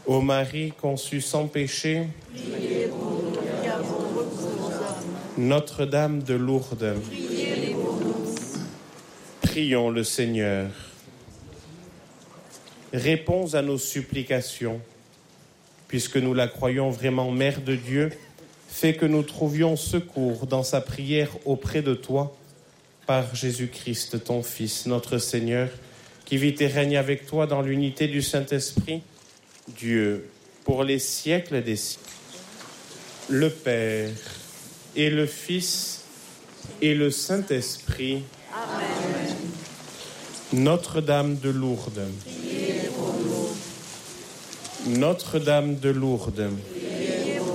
Ô Marie conçue sans péché, Priez pour nous qui avons recours aux âmes. Notre-Dame de Lourdes, Priez pour nous. prions le Seigneur. Réponds à nos supplications. Puisque nous la croyons vraiment Mère de Dieu, fais que nous trouvions secours dans sa prière auprès de toi, par Jésus-Christ, ton Fils, notre Seigneur, qui vit et règne avec toi dans l'unité du Saint-Esprit, Dieu, pour les siècles des siècles. Le Père et le Fils et le Saint-Esprit. Amen. Notre-Dame de Lourdes. Priez pour nous. Notre-Dame de Lourdes.